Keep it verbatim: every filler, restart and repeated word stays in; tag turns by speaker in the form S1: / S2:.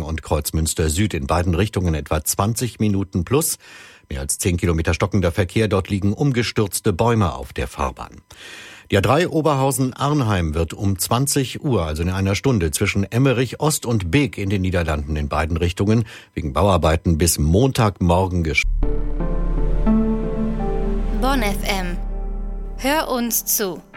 S1: und Kreuzmünster Süd in beiden Richtungen etwa zwanzig Minuten plus. Mehr als zehn Kilometer stockender Verkehr, dort liegen umgestürzte Bäume auf der Fahrbahn. Die A drei Oberhausen-Arnheim wird um zwanzig Uhr, also in einer Stunde, zwischen Emmerich Ost und Beek in den Niederlanden in beiden Richtungen wegen Bauarbeiten bis Montagmorgen gesperrt.
S2: Bonn F M. Hör uns zu.